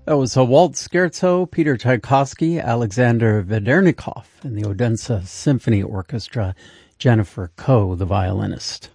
That was a waltz scherzo, Peter Tchaikovsky, Alexander Vedernikov, and the Odense Symphony Orchestra, Jennifer Koh, the violinist.